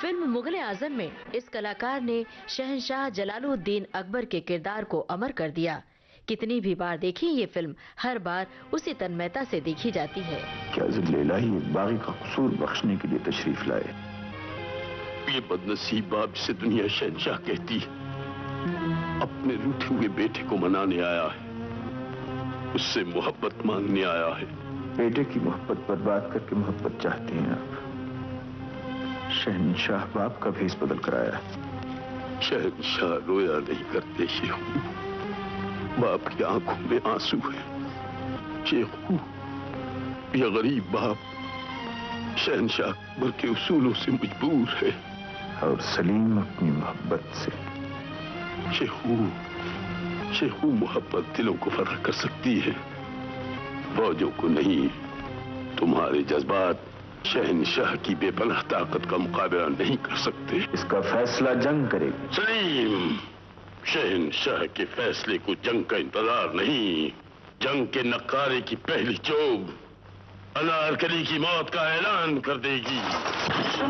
Film Mughal اعظم میں اس کلاکار نے شہنشاہ جلال الدین اکبر کے کردار کو امر کر دیا. کتنی بھی بار دیکھی یہ فلم ہر بار اسی تنمیتا سے دیکھی جاتی ہے. کیا ذل الہی ایک باغی کا قصور بخشنے کے لیے تشریف لائے. یہ بدنصیب باپ سے دنیا شہنشاہ کہتی ہے. اپنے روٹھے ہوئے بیٹے کو منانے آیا ہے, اس سے محبت مانگنے آیا ہے. بیٹے کی محبت برباد کر کے محبت چاہتے ہیں آپ. شہنشاہ باپ کا بھیس بدل کر آیا. شہنشاہ رویا نہیں کرتے شیخو, باپ کی آنکھوں میں آنسو ہے. شیخو, یہ غریب باپ شہنشاہ اکبر کے اصولوں سے مجبور ہے اور سلیم اپنی محبت سے. شیخو محبت دلوں کو فرق کر سکتی ہے, فوجوں کو نہیں. تمہارے جذبات شہنشاہ کی بے پناہ طاقت کا مقابلہ نہیں کر سکتے. اس کا فیصلہ جنگ کرے گی. سلیم, شہنشاہ کے فیصلے کو جنگ کا انتظار نہیں, جنگ کے نقارے کی پہلی چوب انارکلی کی موت کا اعلان کر دے گی.